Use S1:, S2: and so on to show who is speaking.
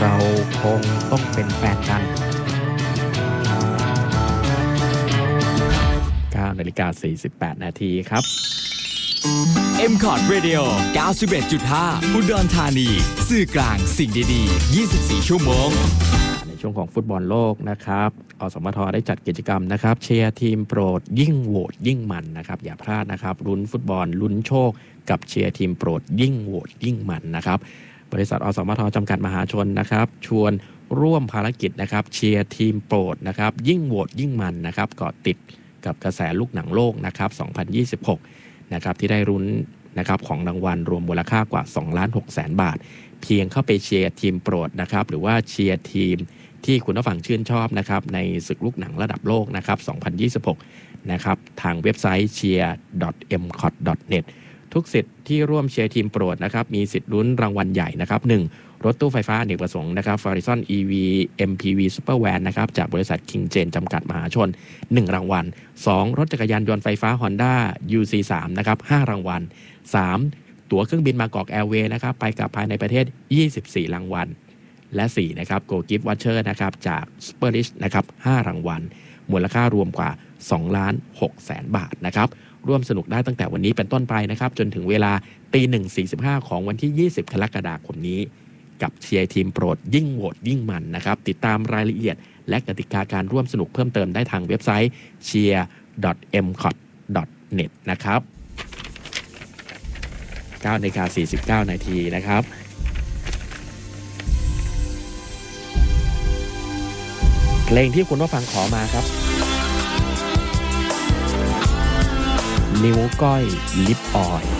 S1: เราคงต้องเป็นแฟนกัน 9:48 นาทีครับ
S2: MCOT Radio 91.5 อุดรธานีสื่อกลางสิ่งดีๆ24 ชั่วโมง
S1: ในช่วงของฟุตบอลโลกนะครับอสมทได้จัดกิจกรรมนะครับเชียร์ทีมโปรดยิ่งโหวตยิ่งมันนะครับอย่าพลาดนะครับลุ้นฟุตบอลลุ้นโชคกับเชียร์ทีมโปรดยิ่งโหวตยิ่งมันนะครับบริษัทอสมทจำกัดมหาชนนะครับชวนร่วมภารกิจนะครับเชียร์ทีมโปรดนะครับยิ่งโหวตยิ่งมันนะครับเกาะติดกับกระแสลูกหนังโลกนะครับ2026นะครับที่ได้รุ้นนะครับของรางวัลรวมมูลค่ากว่า 2,600,000 บาทเพียงเข้าไปเชียร์ทีมโปรดนะครับหรือว่าเชียร์ทีมที่คุณผู้ฟังชื่นชอบนะครับในศึกลูกหนังระดับโลกนะครับ2026นะครับทางเว็บไซต์ cheer.mcot.net ทุกสิทธิ์ที่ร่วมเชียร์ทีมโปรดนะครับมีสิทธิ์ลุ้นรางวัลใหญ่นะครับ 1. รถตู้ไฟฟ้าอเนกประสงค์นะครับ Horizon EV MPV Super Van นะครับจากบริษัท Kinggen จำกัดมหาชน1รางวัล 2. รถจักรยานยนต์ไฟฟ้า Honda UC3 นะครับ5รางวัล 3. ตั๋วเครื่องบินบางกอกแอร์เวย์นะครับไปกลับภายในประเทศ24รางวัลและ4นะครับ Go Gift Voucher นะครับจาก Superrich นะครับ5รางวัลมูลค่ารวมกว่า 2,600,000 บาทนะครับร่วมสนุกได้ตั้งแต่วันนี้เป็นต้นไปนะครับจนถึงเวลา 1:45 ของวันที่20กรกฎาคมนี้กับเชียร์ทีมโปรดยิ่งโหวตยิ่งมันนะครับติดตามรายละเอียดและกติกาการร่วมสนุกเพิ่มเติมได้ทางเว็บไซต์ cheer.mcot.net นะครับ 9:49 นาทีนะครับเพลงที่คุณผู้ฟังขอมาครับนิ้วก้อยลิปออยล์